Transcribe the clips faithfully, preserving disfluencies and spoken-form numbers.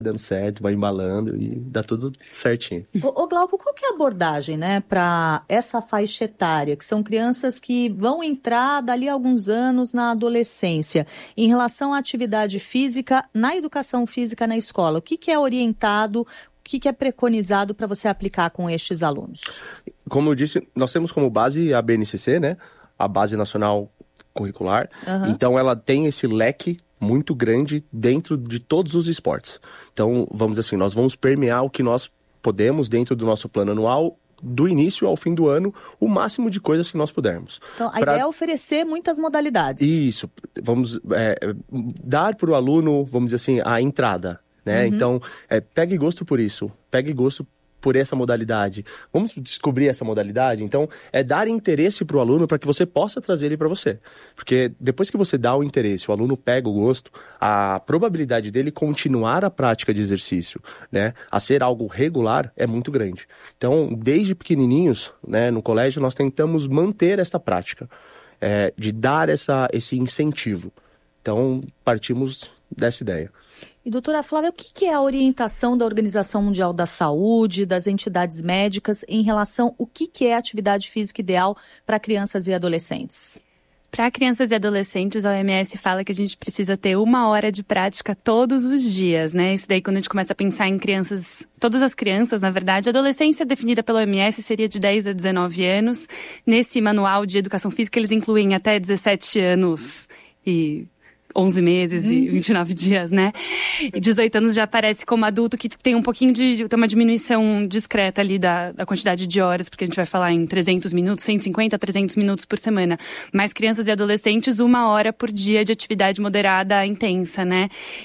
dando certo, vai embalando e dá tudo certinho. Ô, ô Glauco, qual que é a abordagem, né, para essa faixa etária, que são crianças que vão entrar dali a alguns anos na adolescência, em relação à atividade física, na educação física na escola? O que, que é orientado, o que, que é preconizado para você aplicar com estes alunos? Como eu disse, nós temos como base a B N C C, né, a Base Nacional Curricular, uhum. Então ela tem esse leque muito grande dentro de todos os esportes. Então, vamos dizer assim, nós vamos permear o que nós podemos dentro do nosso plano anual, do início ao fim do ano, o máximo de coisas que nós pudermos. Então, a pra... ideia é oferecer muitas modalidades. Isso, vamos é, dar para o aluno, vamos dizer assim, a entrada, né? Uhum. Então, é, pegue gosto por isso, pegue gosto por essa modalidade. Vamos descobrir essa modalidade? Então, é dar interesse para o aluno para que você possa trazer ele para você. Porque depois que você dá o interesse, o aluno pega o gosto, a probabilidade dele continuar a prática de exercício, né, a ser algo regular, é muito grande. Então, desde pequenininhos, né, no colégio, nós tentamos manter essa prática, é, de dar essa, esse incentivo. Então, partimos dessa ideia. E, doutora Flávia, o que é a orientação da Organização Mundial da Saúde, das entidades médicas, em relação ao que é a atividade física ideal para crianças e adolescentes? Para crianças e adolescentes, a O M S fala que a gente precisa ter uma hora de prática todos os dias, né? Isso daí, quando a gente começa a pensar em crianças, todas as crianças, na verdade, a adolescência definida pela O M S seria de dez a dezenove anos. Nesse manual de educação física, eles incluem até dezessete anos e onze meses e vinte e nove dias, né? E dezoito anos já aparece como adulto, que tem um pouquinho de... tem uma diminuição discreta ali da, da quantidade de horas, porque a gente vai falar em trezentos minutos, cento e cinquenta a trezentos minutos por semana. Mas crianças e adolescentes, uma hora por dia de atividade moderada intensa, né?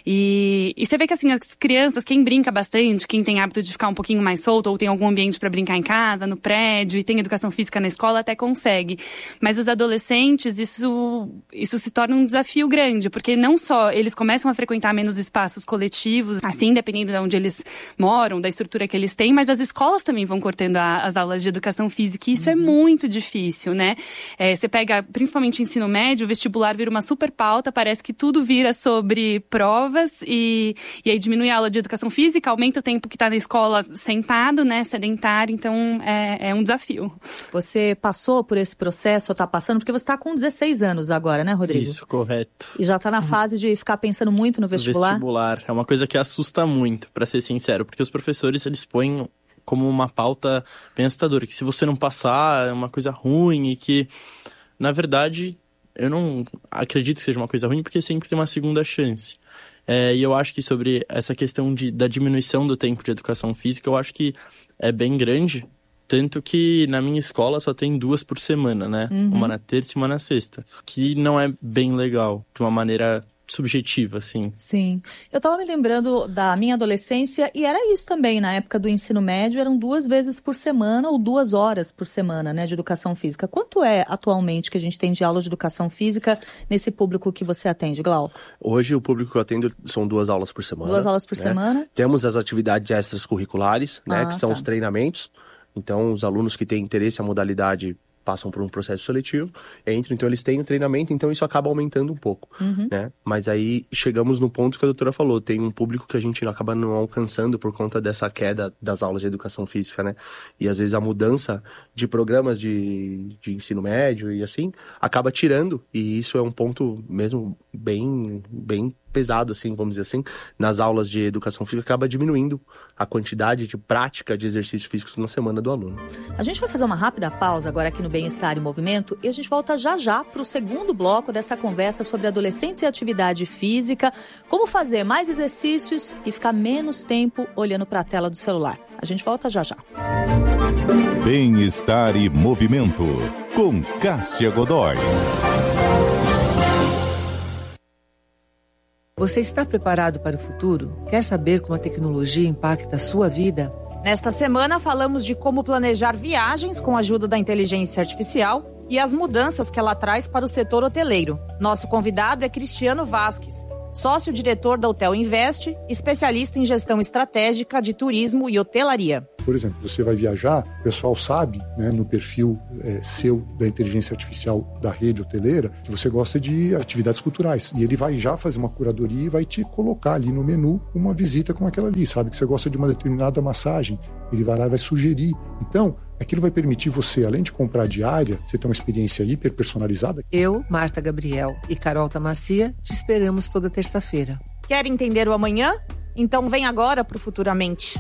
E, e você vê que, assim, as crianças, quem brinca bastante, quem tem hábito de ficar um pouquinho mais solto, ou tem algum ambiente para brincar em casa, no prédio, e tem educação física na escola, até consegue. Mas os adolescentes, isso, isso se torna um desafio grande, porque não só eles começam a frequentar menos espaços coletivos, assim, dependendo de onde eles moram, da estrutura que eles têm, mas as escolas também vão cortando a, as aulas de educação física, e isso uhum. é muito difícil, né? É, você pega, principalmente ensino médio, o vestibular vira uma super pauta, parece que tudo vira sobre provas, e, e aí diminui a aula de educação física, aumenta o tempo que está na escola sentado, né, sedentário, então é, é um desafio. Você passou por esse processo, ou está passando, porque você está com dezesseis anos agora, né, Rodrigo? Isso, correto. E já está na fase de ficar pensando muito no vestibular? Vestibular é uma coisa que assusta muito, para ser sincero, porque os professores, eles põem como uma pauta bem assustadora, que se você não passar é uma coisa ruim, e que, na verdade, eu não acredito que seja uma coisa ruim, porque sempre tem uma segunda chance. É, e eu acho que sobre essa questão de, da diminuição do tempo de educação física, eu acho que é bem grande. Tanto que na minha escola só tem duas por semana, né? Uhum. Uma na terça e uma na sexta. Que não é bem legal, de uma maneira subjetiva, assim. Sim. Eu tava me lembrando da minha adolescência, e era isso também, na época do ensino médio, eram duas vezes por semana ou duas horas por semana, né, de educação física. Quanto é atualmente que a gente tem de aula de educação física nesse público que você atende, Glauco? Hoje o público que eu atendo são duas aulas por semana. Duas aulas por né? semana. Temos as atividades extras curriculares, né, ah, que são tá. os treinamentos. Então, os alunos que têm interesse, a modalidade passam por um processo seletivo, entram, então eles têm o treinamento, então isso acaba aumentando um pouco, uhum. né? Mas aí chegamos no ponto que a doutora falou, tem um público que a gente acaba não alcançando por conta dessa queda das aulas de educação física, né? E às vezes a mudança de programas de, de ensino médio e assim, acaba tirando, e isso é um ponto mesmo bem, bem pesado, assim, vamos dizer assim, nas aulas de educação física, acaba diminuindo a quantidade de prática de exercícios físicos na semana do aluno. A gente vai fazer uma rápida pausa agora aqui no Bem-Estar e Movimento, e a gente volta já já para o segundo bloco dessa conversa sobre adolescentes e atividade física, como fazer mais exercícios e ficar menos tempo olhando para a tela do celular. A gente volta já já. Bem-Estar e Movimento, com Cássia Godoy. Você está preparado para o futuro? Quer saber como a tecnologia impacta a sua vida? Nesta semana falamos de como planejar viagens com a ajuda da inteligência artificial e as mudanças que ela traz para o setor hoteleiro. Nosso convidado é Cristiano Vasques, sócio-diretor da Hotel Invest, especialista em gestão estratégica de turismo e hotelaria. Por exemplo, você vai viajar, o pessoal sabe, né, no perfil é, seu da inteligência artificial da rede hoteleira, que você gosta de atividades culturais. E ele vai já fazer uma curadoria e vai te colocar ali no menu uma visita como aquela ali, sabe? Que você gosta de uma determinada massagem, ele vai lá e vai sugerir. Então, aquilo vai permitir você, além de comprar diária, você ter uma experiência hiper personalizada. Eu, Marta Gabriel e Carol Tamacia te esperamos toda terça-feira. Quer entender o amanhã? Então vem agora pro Futuramente.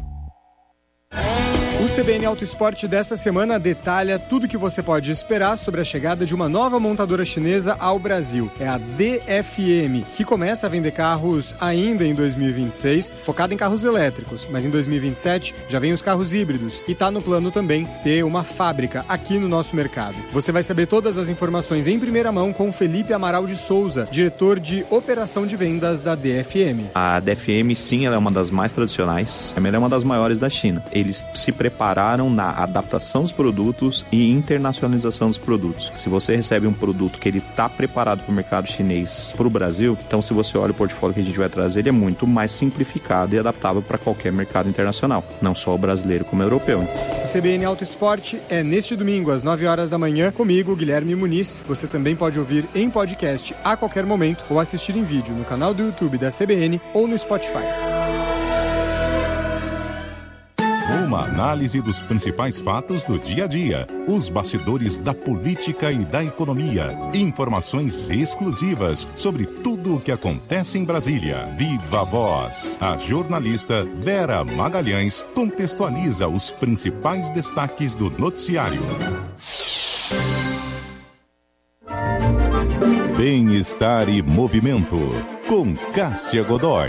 O C B N Auto Esporte dessa semana detalha tudo que você pode esperar sobre a chegada de uma nova montadora chinesa ao Brasil. É a D F M, que começa a vender carros ainda em dois mil e vinte e seis, focada em carros elétricos, mas em dois mil e vinte e sete já vem os carros híbridos e tá no plano também ter uma fábrica aqui no nosso mercado. Você vai saber todas as informações em primeira mão com Felipe Amaral de Souza, diretor de operação de vendas da D F M. A D F M, sim, ela é uma das mais tradicionais, ela é uma das maiores da China. Eles se prepararam na adaptação dos produtos e internacionalização dos produtos. Se você recebe um produto que ele está preparado para o mercado chinês, para o Brasil, então se você olha o portfólio que a gente vai trazer, ele é muito mais simplificado e adaptável para qualquer mercado internacional, não só o brasileiro como o europeu. O C B N Auto Esporte é neste domingo às nove horas da manhã, comigo, Guilherme Muniz. Você também pode ouvir em podcast a qualquer momento ou assistir em vídeo no canal do YouTube da C B N ou no Spotify. Uma análise dos principais fatos do dia a dia, os bastidores da política e da economia, informações exclusivas sobre tudo o que acontece em Brasília. Viva a Voz! A jornalista Vera Magalhães contextualiza os principais destaques do noticiário. Bem-estar e movimento, com Cássia Godoy.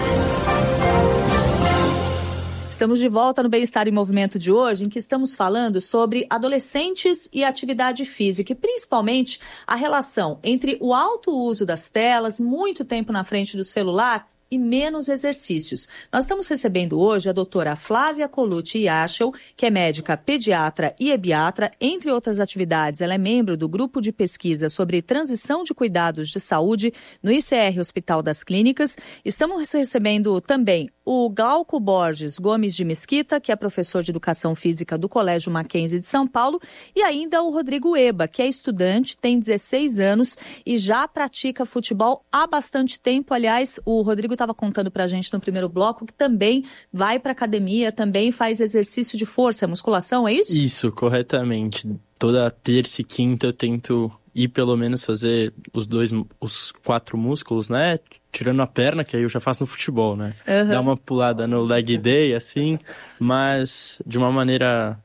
Estamos de volta no Bem-Estar em Movimento de hoje, em que estamos falando sobre adolescentes e atividade física, e principalmente a relação entre o alto uso das telas, muito tempo na frente do celular e menos exercícios. Nós estamos recebendo hoje a doutora Flávia Colucci Yachel, que é médica pediatra e ebiatra, entre outras atividades. Ela é membro do grupo de pesquisa sobre transição de cuidados de saúde no I C R Hospital das Clínicas. Estamos recebendo também o Glauco Borges Gomes de Mesquita, que é professor de Educação Física do Colégio Mackenzie de São Paulo, e ainda o Rodrigo Eba, que é estudante, tem dezesseis anos e já pratica futebol há bastante tempo. Aliás, o Rodrigo estava contando para a gente no primeiro bloco que também vai para academia, também faz exercício de força, musculação, é isso? Isso, corretamente. Toda terça e quinta eu tento ir pelo menos fazer os dois, os quatro músculos, né? Tirando a perna, que aí eu já faço no futebol, né? Uhum. Dá uma pulada no leg day, assim, mas de uma maneira,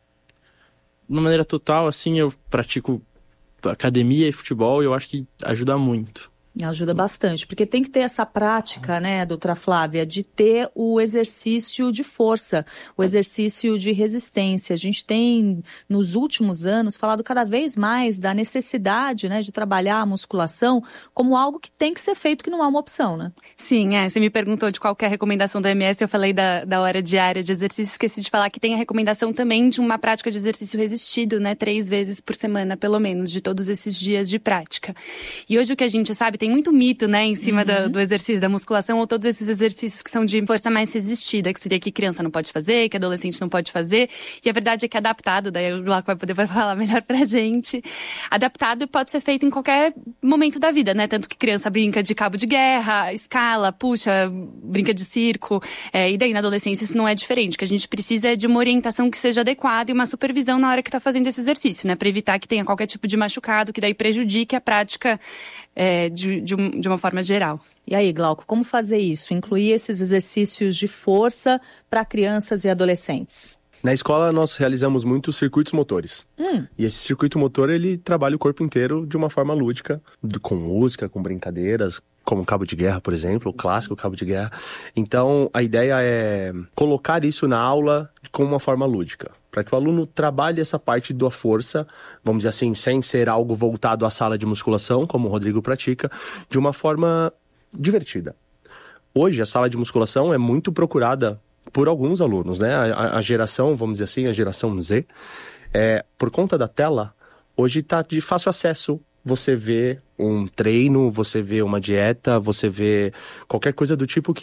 de uma maneira total, assim, eu pratico academia e futebol e eu acho que ajuda muito. Ajuda bastante, porque tem que ter essa prática, né, doutora Flávia, de ter o exercício de força, o exercício de resistência. A gente tem, nos últimos anos, falado cada vez mais da necessidade, né, de trabalhar a musculação como algo que tem que ser feito, que não é uma opção, né? Sim, é. Você me perguntou de qual que é a recomendação da O M S, eu falei da, da hora diária de exercício, esqueci de falar que tem a recomendação também de uma prática de exercício resistido, né, três vezes por semana, pelo menos, de todos esses dias de prática. E hoje o que a gente sabe, tem muito mito, né, em cima uhum. do, do exercício da musculação, ou todos esses exercícios que são de força mais resistida, que seria que criança não pode fazer, que adolescente não pode fazer, e a verdade é que é adaptado, daí o Glauco vai poder falar melhor pra gente, adaptado pode ser feito em qualquer momento da vida, né, tanto que criança brinca de cabo de guerra, escala, puxa, brinca de circo, é, e daí na adolescência isso não é diferente, o que a gente precisa é de uma orientação que seja adequada e uma supervisão na hora que tá fazendo esse exercício, né, pra evitar que tenha qualquer tipo de machucado, que daí prejudique a prática é, de, de, um, de uma forma geral. E aí, Glauco, como fazer isso? Incluir esses exercícios de força para crianças e adolescentes? Na escola nós realizamos muitos circuitos motores. Hum. E esse circuito motor, ele trabalha o corpo inteiro de uma forma lúdica, com música, com brincadeiras, como o cabo de guerra, por exemplo, o clássico cabo de guerra. Então, a ideia é colocar isso na aula com uma forma lúdica, para que o aluno trabalhe essa parte da força, vamos dizer assim, sem ser algo voltado à sala de musculação, como o Rodrigo pratica, de uma forma divertida. Hoje, a sala de musculação é muito procurada por alguns alunos, né? A, a geração, vamos dizer assim, a geração Z, é, por conta da tela, hoje está de fácil acesso. Você vê um treino, você vê uma dieta, você vê qualquer coisa do tipo que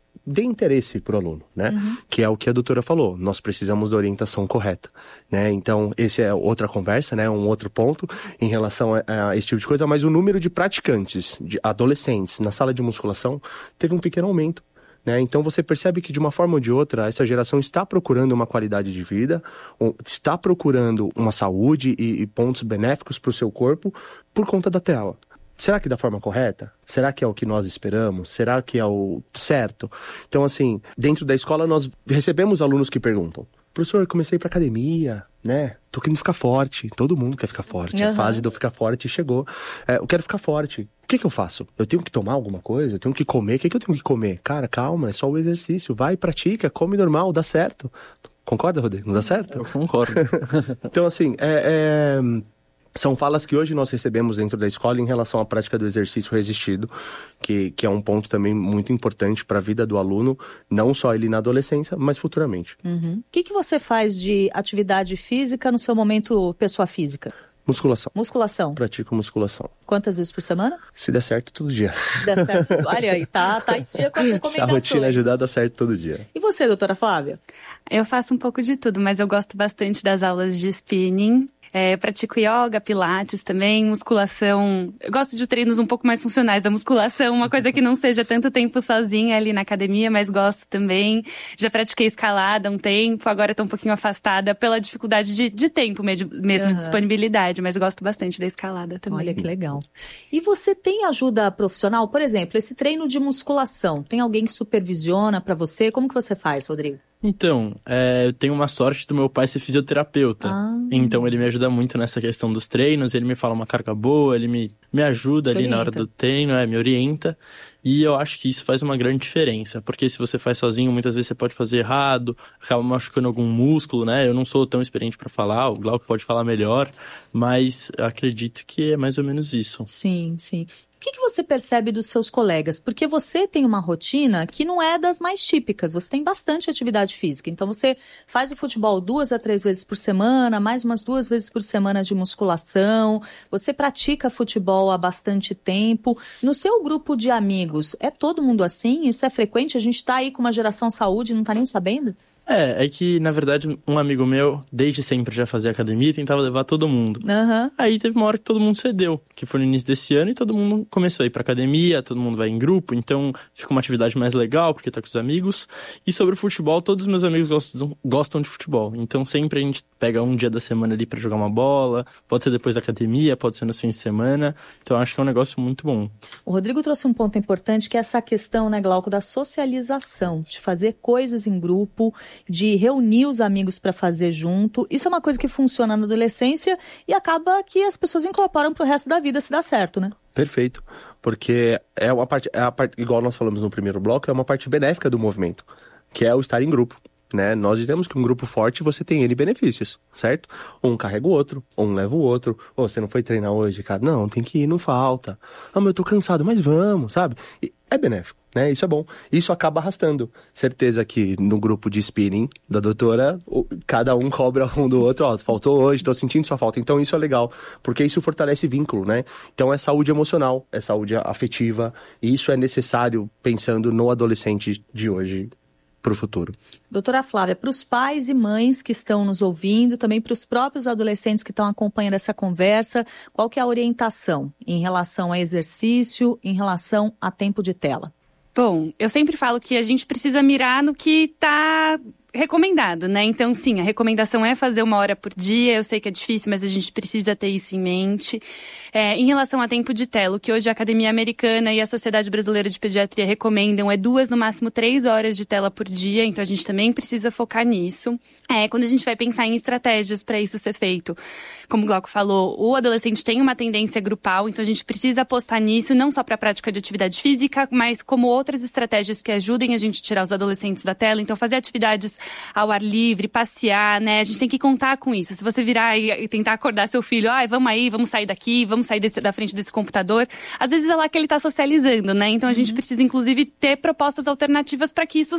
dê interesse para o aluno, né? Uhum. Que é o que a doutora falou, nós precisamos da orientação correta, né? Então, esse é outra conversa, né? Um outro ponto em relação a, a esse tipo de coisa, mas o número de praticantes, de adolescentes na sala de musculação teve um pequeno aumento, né? Então, você percebe que de uma forma ou de outra, essa geração está procurando uma qualidade de vida, está procurando uma saúde e, e pontos benéficos para o seu corpo por conta da tela. Será que da forma correta? Será que é o que nós esperamos? Será que é o certo? Então, assim, dentro da escola nós recebemos alunos que perguntam: professor, comecei pra academia, né? Tô querendo ficar forte. Todo mundo quer ficar forte. Uhum. A fase de eu ficar forte chegou. É, eu quero ficar forte. O que que eu faço? Eu tenho que tomar alguma coisa? Eu tenho que comer? O que que eu tenho que comer? Cara, calma, é só o exercício. Vai, pratica, come normal, dá certo. Concorda, Rodrigo? Não dá certo? Eu concordo. Então, assim, é... é... são falas que hoje nós recebemos dentro da escola em relação à prática do exercício resistido, que, que é um ponto também muito importante para a vida do aluno, não só ele na adolescência, mas futuramente. Uhum. O que, que você faz de atividade física no seu momento pessoa física? Musculação. Musculação. Pratico musculação. Quantas vezes por semana? Se der certo, todo dia. Se der certo. Olha aí, tá, tá em dia com as recomendações. Se a rotina ajudar, dá certo todo dia. E você, doutora Flávia? Eu faço um pouco de tudo, mas eu gosto bastante das aulas de spinning. É, pratico yoga, pilates também, musculação. Eu gosto de treinos um pouco mais funcionais da musculação, uma coisa que não seja tanto tempo sozinha ali na academia, mas gosto também. Já pratiquei escalada um tempo, agora estou um pouquinho afastada pela dificuldade de, de tempo mesmo, mesmo uhum. de disponibilidade, mas gosto bastante da escalada também. Olha que legal. E você tem ajuda profissional? Por exemplo, esse treino de musculação, tem alguém que supervisiona para você? Como que você faz, Rodrigo? Então, é, eu tenho uma sorte do meu pai ser fisioterapeuta. Ah. Então ele me ajuda muito nessa questão dos treinos, ele me fala uma carga boa, ele me, me ajuda Te ali orienta. Na hora do treino, é, me orienta. E eu acho que isso faz uma grande diferença, porque se você faz sozinho, muitas vezes você pode fazer errado, acaba machucando algum músculo, né? Eu não sou tão experiente para falar, o Glauco pode falar melhor, mas acredito que é mais ou menos isso. Sim, sim. O que, que você percebe dos seus colegas? Porque você tem uma rotina que não é das mais típicas, você tem bastante atividade física. Então você faz o futebol duas a três vezes por semana, mais umas duas vezes por semana de musculação, você pratica futebol há bastante tempo. No seu grupo de amigos, é todo mundo assim? Isso é frequente? A gente tá aí com uma geração saúde e não tá nem sabendo? É, é que, na verdade, um amigo meu, desde sempre já fazia academia e tentava levar todo mundo. Uhum. Aí teve uma hora que todo mundo cedeu, que foi no início desse ano, e todo mundo começou a ir pra academia, todo mundo vai em grupo, então fica uma atividade mais legal, porque tá com os amigos. E sobre o futebol, todos os meus amigos gostam, gostam de futebol, então sempre a gente pega um dia da semana ali pra jogar uma bola, pode ser depois da academia, pode ser nos fins de semana, então acho que é um negócio muito bom. O Rodrigo trouxe um ponto importante, que é essa questão, né, Glauco, da socialização, de fazer coisas em grupo, de reunir os amigos para fazer junto. Isso é uma coisa que funciona na adolescência e acaba que as pessoas incorporam pro resto da vida, se dá certo, né? Perfeito, porque é uma parte, é a parte, igual nós falamos no primeiro bloco, é uma parte benéfica do movimento, que é o estar em grupo, né? Nós dizemos que um grupo forte, você tem N benefícios, certo? Um carrega o outro, um leva o outro. Ô, oh, você não foi treinar hoje, cara? Não, tem que ir, não falta. Ah, mas eu tô cansado, mas vamos, sabe? E é benéfico, né? Isso é bom. Isso acaba arrastando. Certeza que no grupo de spinning da doutora, cada um cobra um do outro. Ó, faltou hoje, tô sentindo sua falta. Então isso é legal, porque isso fortalece vínculo, né? Então é saúde emocional, é saúde afetiva. E isso é necessário pensando no adolescente de hoje para o futuro. Doutora Flávia, para os pais e mães que estão nos ouvindo, também para os próprios adolescentes que estão acompanhando essa conversa, qual que é a orientação em relação a exercício, em relação a tempo de tela? Bom, eu sempre falo que a gente precisa mirar no que está recomendado, né? Então, sim, a recomendação é fazer uma hora por dia. Eu sei que é difícil, mas a gente precisa ter isso em mente. É, em relação a tempo de tela, o que hoje a Academia Americana e a Sociedade Brasileira de Pediatria recomendam é duas, no máximo três horas de tela por dia. Então, a gente também precisa focar nisso. É, quando a gente vai pensar em estratégias para isso ser feito, como o Glauco falou, o adolescente tem uma tendência grupal, então a gente precisa apostar nisso, não só para a prática de atividade física, mas como outras estratégias que ajudem a gente a tirar os adolescentes da tela. Então, fazer atividades ao ar livre, passear, né? A gente tem que contar com isso. Se você virar e tentar acordar seu filho, ai, vamos aí, vamos sair daqui, vamos sair desse, da frente desse computador, às vezes é lá que ele está socializando, né? Então, a gente uhum. precisa, inclusive, ter propostas alternativas para que isso